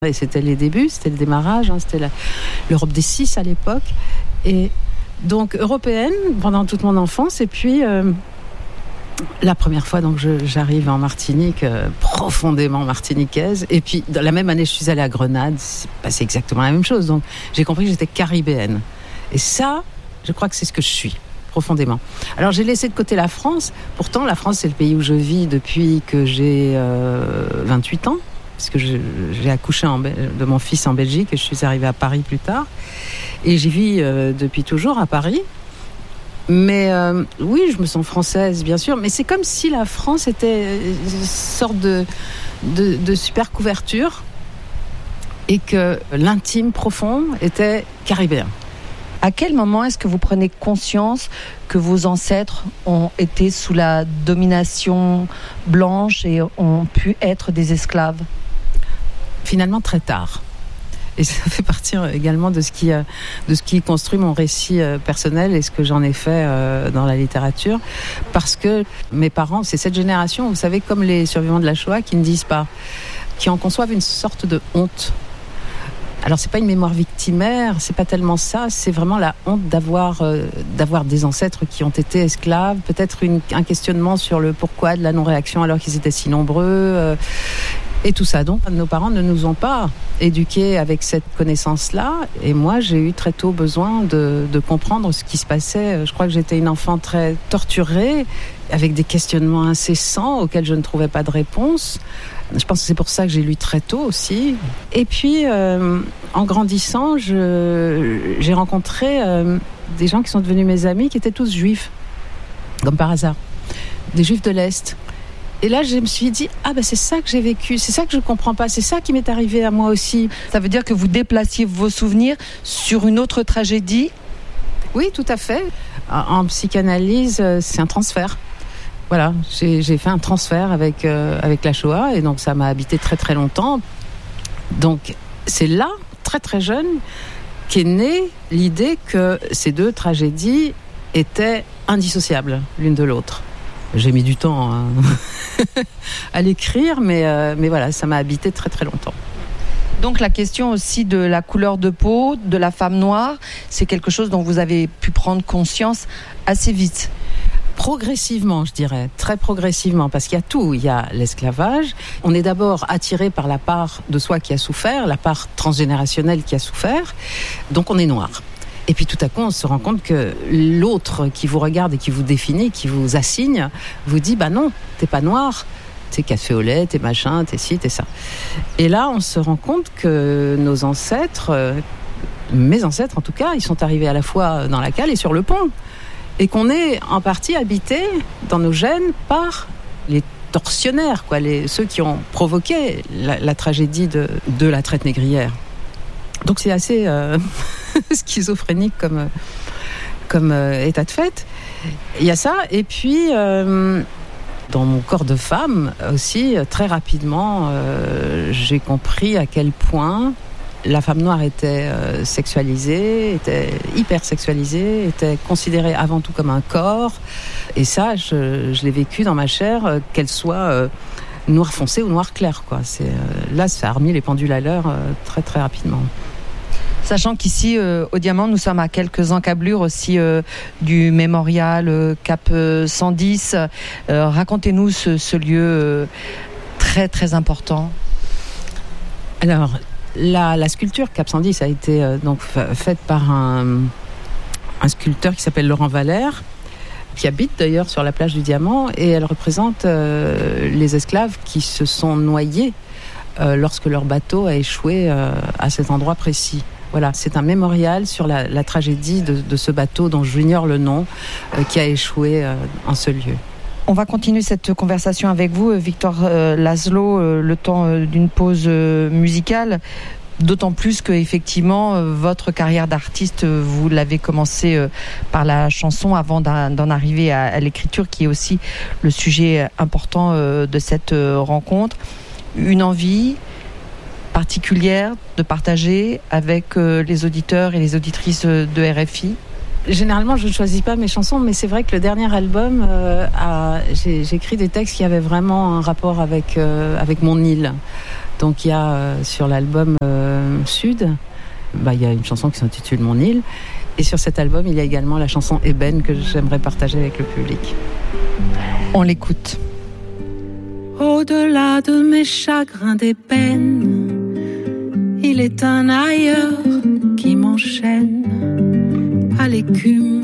Et c'était les débuts, c'était le démarrage, c'était l'Europe des 6 à l'époque. Et donc européenne pendant toute mon enfance. Et puis la première fois, donc j'arrive en Martinique, profondément martiniquaise. Et puis dans la même année, je suis allée à Grenade. C'est passé exactement la même chose. Donc j'ai compris que j'étais caribéenne. Et ça, je crois que c'est ce que je suis. Profondément. Alors j'ai laissé de côté la France. Pourtant, la France, c'est le pays où je vis depuis que j'ai 28 ans, puisque j'ai accouché de mon fils en Belgique et je suis arrivée à Paris plus tard. Et j'y vis depuis toujours à Paris. Mais oui, je me sens française, bien sûr. Mais c'est comme si la France était une sorte de super couverture et que l'intime profond était caribéen. À quel moment est-ce que vous prenez conscience que vos ancêtres ont été sous la domination blanche et ont pu être des esclaves ? Finalement, très tard. Et ça fait partie également de ce qui construit mon récit personnel et ce que j'en ai fait dans la littérature. Parce que mes parents, c'est cette génération, vous savez, comme les survivants de la Shoah, qui ne disent pas, qui en conçoivent une sorte de honte. Alors c'est pas une mémoire victimaire, c'est pas tellement ça, c'est vraiment la honte d'avoir des ancêtres qui ont été esclaves, peut-être un questionnement sur le pourquoi de la non-réaction alors qu'ils étaient si nombreux, et tout ça. Donc nos parents ne nous ont pas éduqués avec cette connaissance-là, et moi j'ai eu très tôt besoin de comprendre ce qui se passait. Je crois que j'étais une enfant très torturée, avec des questionnements incessants auxquels je ne trouvais pas de réponse. Je pense que c'est pour ça que j'ai lu très tôt aussi. Et puis, en grandissant, j'ai rencontré des gens qui sont devenus mes amis, qui étaient tous juifs, comme par hasard, des juifs de l'Est. Et là, je me suis dit, c'est ça que j'ai vécu, c'est ça que je ne comprends pas, c'est ça qui m'est arrivé à moi aussi. Ça veut dire que vous déplaciez vos souvenirs sur une autre tragédie ? Oui, tout à fait. En psychanalyse, c'est un transfert. Voilà, j'ai fait un transfert avec la Shoah et donc ça m'a habité très très longtemps. Donc c'est là, très très jeune, qu'est née l'idée que ces deux tragédies étaient indissociables l'une de l'autre. J'ai mis du temps à l'écrire, mais voilà, ça m'a habité très très longtemps. Donc la question aussi de la couleur de peau, de la femme noire, c'est quelque chose dont vous avez pu prendre conscience assez vite. Progressivement, je dirais, très progressivement, parce qu'il y a tout. Il y a l'esclavage. On est d'abord attiré par la part de soi qui a souffert, la part transgénérationnelle qui a souffert. Donc on est noir. Et puis tout à coup, on se rend compte que l'autre qui vous regarde et qui vous définit, qui vous assigne, vous dit non, t'es pas noir. T'es café au lait, t'es machin, t'es ci, t'es ça. Et là, on se rend compte que nos ancêtres, mes ancêtres en tout cas, ils sont arrivés à la fois dans la cale et sur le pont. Et qu'on est en partie habité dans nos gènes par les tortionnaires, ceux qui ont provoqué la tragédie de la traite négrière. Donc c'est assez schizophrénique comme état de fait. Il y a ça, et puis dans mon corps de femme aussi, très rapidement, j'ai compris à quel point la femme noire était sexualisée, était hyper sexualisée, était considérée avant tout comme un corps. Et ça, je l'ai vécu dans ma chair, qu'elle soit noir foncé ou noir clair. Là, ça a remis les pendules à l'heure très très rapidement. Sachant qu'ici, au Diamant, nous sommes à quelques encablures aussi du mémorial Cap 110. Racontez-nous ce lieu très très important. Alors, la sculpture Cap 110 a été donc faite par un sculpteur qui s'appelle Laurent Valère, qui habite d'ailleurs sur la plage du Diamant, et elle représente les esclaves qui se sont noyés lorsque leur bateau a échoué à cet endroit précis. Voilà, c'est un mémorial sur la tragédie de ce bateau dont j'ignore le nom, qui a échoué en ce lieu. On va continuer cette conversation avec vous, Victor Laszlo, le temps d'une pause musicale. D'autant plus que effectivement, votre carrière d'artiste, vous l'avez commencé par la chanson avant d'en arriver à l'écriture, qui est aussi le sujet important de cette rencontre. Une envie particulière de partager avec les auditeurs et les auditrices de RFI? Généralement, je ne choisis pas mes chansons, mais c'est vrai que le dernier album, j'ai écrit des textes qui avaient vraiment un rapport avec mon île. Donc il y a sur l'album Sud, il y a une chanson qui s'intitule Mon île. Et sur cet album, il y a également la chanson Ébène que j'aimerais partager avec le public. On l'écoute. Au-delà de mes chagrins d'ébène, il est un ailleurs qui m'enchaîne à l'écume